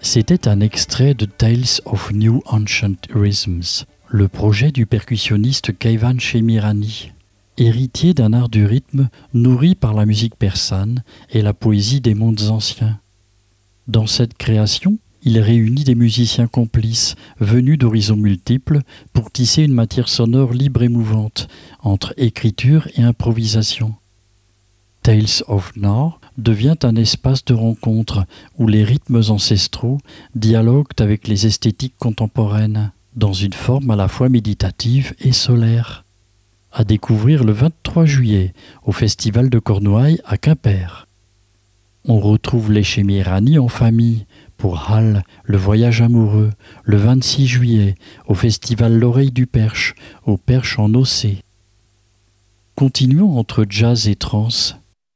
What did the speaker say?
C'était un extrait de Tales of New Ancient Rhythms, le projet du percussionniste Keivan Shemirani, héritier d'un art du rythme nourri par la musique persane et la poésie des mondes anciens. Dans cette création, il réunit des musiciens complices venus d'horizons multiples pour tisser une matière sonore libre et mouvante entre écriture et improvisation. Tales of Now devient un espace de rencontre où les rythmes ancestraux dialoguent avec les esthétiques contemporaines dans une forme à la fois méditative et solaire. À découvrir le 23 juillet au Festival de Cornouailles à Quimper. On retrouve les Shemirani en famille pour Hal, le voyage amoureux, le 26 juillet au Festival L'Oreille du Perche, au Perche en Océ. Continuons entre jazz et trance